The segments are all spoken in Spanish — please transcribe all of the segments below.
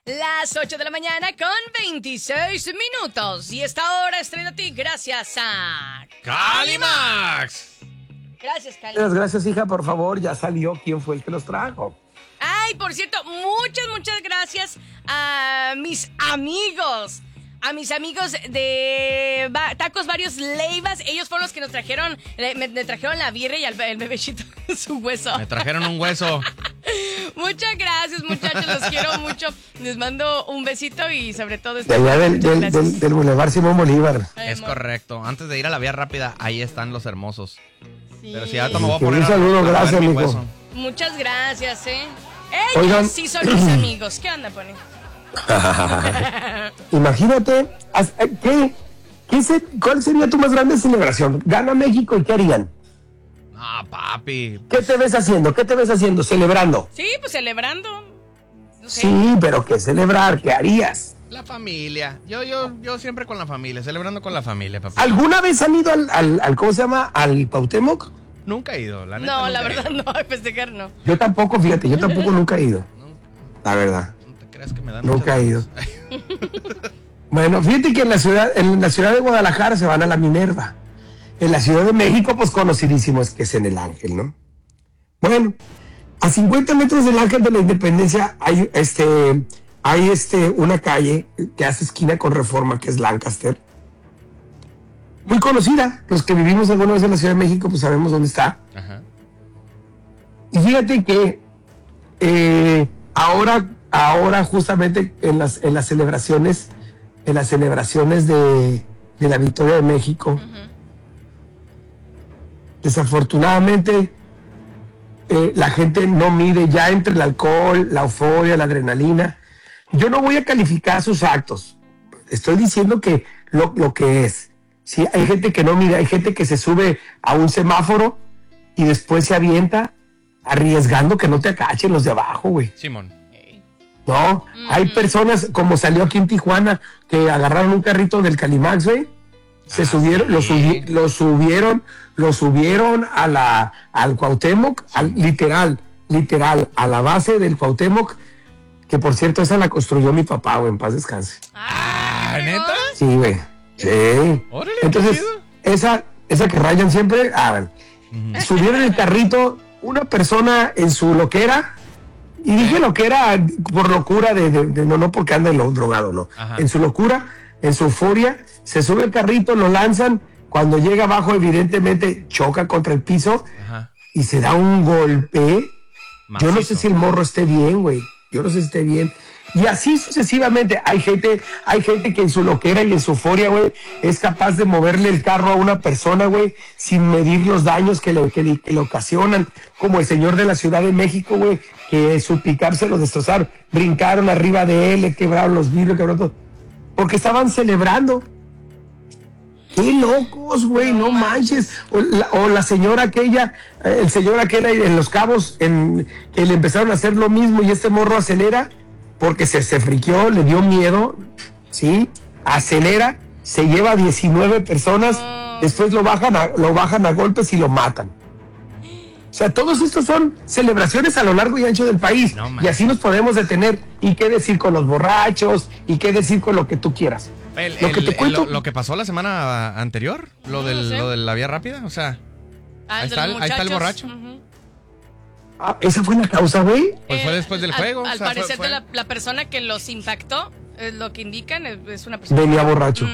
Las 8 de la mañana con 26 minutos. Y esta hora es traída a ti gracias a ¡Calimax! Gracias, Cali. Gracias, hija, por favor, ya salió quién fue el que los trajo. Ay, por cierto, muchas gracias a mis amigos. A mis amigos de Tacos Varios Leivas. Ellos fueron los que nos trajeron, me trajeron la birria y el bebecito su hueso. Me trajeron un hueso. Muchas gracias, muchachos, los quiero mucho. Les mando un besito y sobre todo... De allá del Boulevard Simón Bolívar. Es correcto. Antes de ir a la vía rápida, ahí están los hermosos. Sí. Pero si ahorita me voy a poner un saludo, gracias, mi mijo. hueso. Muchas gracias, Ellos Oigan. sí son mis amigos. ¿Qué onda, Pony? Imagínate, ¿cuál sería tu más grande celebración? Gana México y ¿qué harían? No, papi. ¿Qué te ves haciendo? Celebrando. Sí, pues celebrando. No sé. Sí, pero ¿qué celebrar? ¿Qué harías? La familia. Yo siempre con la familia, celebrando con la familia, papi. ¿Alguna vez han ido al ¿cómo se llama? ¿Al Cuauhtémoc? Nunca he ido, la neta. No, nunca la he verdad ido. no, a festejar no. Yo tampoco, fíjate, nunca he ido. La verdad. No te creas que me dan Nunca he ido. muchas Bueno, fíjate que en la ciudad de Guadalajara se van a la Minerva. En la Ciudad de México, pues conocidísimo es que es en el Ángel, ¿no? Bueno, a 50 metros del Ángel de la Independencia hay una calle que hace esquina con Reforma, que es Lancaster. Muy conocida. Los que vivimos alguna vez en la Ciudad de México, pues sabemos dónde está. Ajá. Y fíjate que ahora justamente en las celebraciones de la victoria de México, desafortunadamente la gente no mide ya entre el alcohol, la euforia, la adrenalina. Yo no voy a calificar sus actos. Estoy diciendo que lo que es. Sí, hay gente que no mide, hay gente que se sube a un semáforo y después se avienta arriesgando que no te acachen los de abajo, güey. Simón. No, hay personas, como salió aquí en Tijuana, que agarraron un carrito del Calimax, güey. Se subieron, sí. lo subieron al Cuauhtémoc, literal, a la base del Cuauhtémoc, que por cierto, esa la construyó mi papá, güey, en paz descanse. ¿Neta? Sí, güey. Sí. Órale, Entonces, qué chido. esa que rayan siempre, bueno. Subieron el carrito una persona en su loquera, y dije loquera por locura no porque anda drogado, no. Ajá. En su locura, en su euforia, se sube el carrito, lo lanzan, cuando llega abajo evidentemente choca contra el piso. Ajá. Y se da un golpe. Macizo. Yo no sé si el morro esté bien, güey. Yo no sé si esté bien. Y así sucesivamente. Hay gente que en su loquera y en su euforia, güey, es capaz de moverle el carro a una persona, güey, sin medir los daños que le ocasionan. Como el señor de la Ciudad de México, güey, que su pick-up se lo destrozaron. Brincaron arriba de él, le quebraron los vidrios, quebraron todo. Porque estaban celebrando. ¡Qué locos, güey! No manches. O la señora aquella, el señor aquel en Los Cabos, que le empezaron a hacer lo mismo y este morro acelera porque se friqueó, le dio miedo, ¿sí? Acelera, se lleva a 19 personas, después lo bajan a golpes y lo matan. O sea, todos estos son celebraciones a lo largo y ancho del país. No, y así nos podemos detener. ¿Y qué decir con los borrachos? ¿Y qué decir con lo que tú quieras? Lo que pasó la semana anterior, lo de la vía rápida, o sea, ahí está el borracho. ¿Esa fue la causa, güey? Pues fue después del juego. Al o sea, parecer fue... la persona que los impactó, lo que indican es una persona... Venía borracho.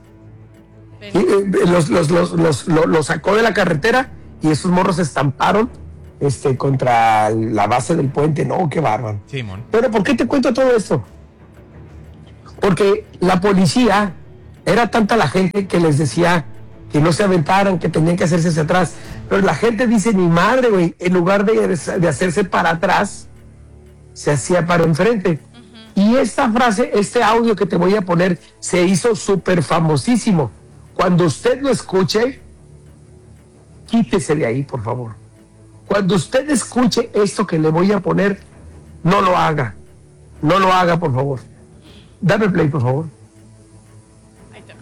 Lo sacó de la carretera y esos morros se estamparon contra la base del puente. No, qué bárbaro. Simón. Pero ¿por qué te cuento todo esto? Porque la policía, era tanta la gente que les decía que no se aventaran, que tenían que hacerse hacia atrás. Pero la gente dice, ni madre, güey, en lugar de hacerse para atrás, se hacía para enfrente. Y esta frase, este audio que te voy a poner, se hizo súper famosísimo. Cuando usted lo escuche, quítese de ahí, por favor. Cuando usted escuche esto que le voy a poner, no lo haga. No lo haga, por favor. Dame play, por favor. Ahí está.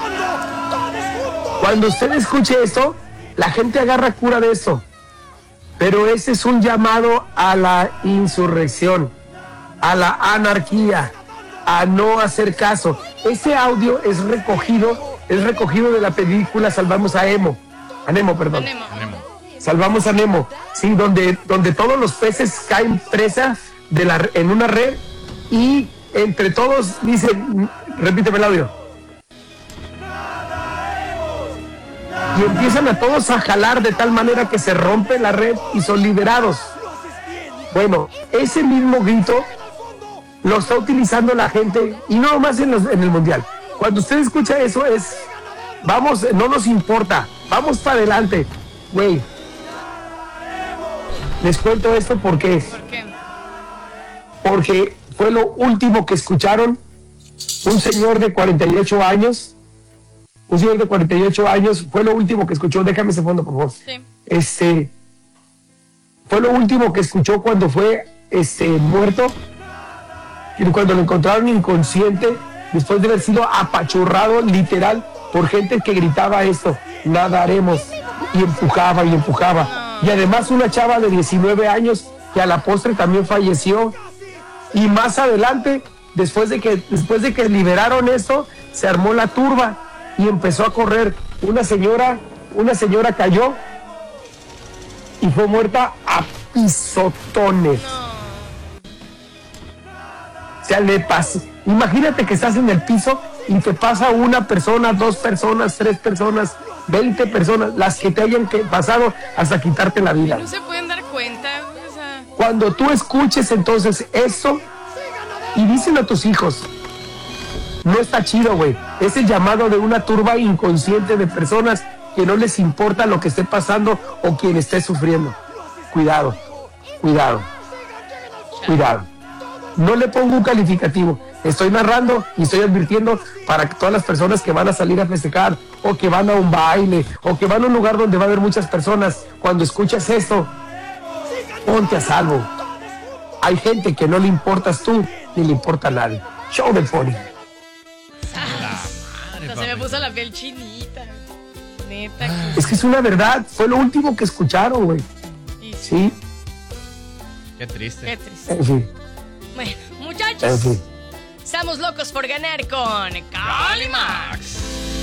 Cuando usted escuche esto, la gente agarra cura de esto. Pero ese es un llamado a la insurrección, a la anarquía, a no hacer caso. Ese audio es recogido de la película Salvamos a Nemo. Salvamos a Nemo, sí, donde todos los peces caen presa en una red y entre todos dicen, repíteme el audio. Y empiezan a todos a jalar de tal manera que se rompe la red y son liberados. Bueno, ese mismo grito lo está utilizando la gente, y no más en el mundial. Cuando usted escucha eso es, vamos, no nos importa, vamos para adelante, güey. Les cuento esto porque, ¿Por qué? Porque fue lo último que escucharon un señor de 48 años. Un señor de 48 años fue lo último que escuchó. Déjame ese fondo, por favor. Sí. Fue lo último que escuchó cuando fue muerto, y cuando lo encontraron inconsciente después de haber sido apachurrado literal por gente que gritaba esto: nada haremos, y empujaba y empujaba. Y además una chava de 19 años que a la postre también falleció. Y más adelante, después de que liberaron esto, se armó la turba y empezó a correr. Una señora cayó y fue muerta a pisotones. O sea, le pasó. Imagínate que estás en el piso y te pasa una persona, 2 personas, 3 personas, 20 personas, las que te hayan pasado hasta quitarte la vida. No se pueden dar cuenta. O sea... Cuando tú escuches entonces eso y díselo a tus hijos, no está chido, güey. Es el llamado de una turba inconsciente de personas que no les importa lo que esté pasando o quien esté sufriendo. Cuidado, cuidado, cuidado. No le pongo un calificativo. Estoy narrando y estoy advirtiendo para que todas las personas que van a salir a festejar, o que van a un baile, o que van a un lugar donde va a haber muchas personas, cuando escuchas esto, ponte a salvo. Hay gente que no le importas tú, ni le importa a nadie. Show de Pony. Se me puso la piel chinita. Neta. Es que es una verdad. Fue lo último que escucharon, güey. Sí. Qué triste. Qué triste. En fin. Bueno, muchachos. Estamos locos por ganar con Calimax.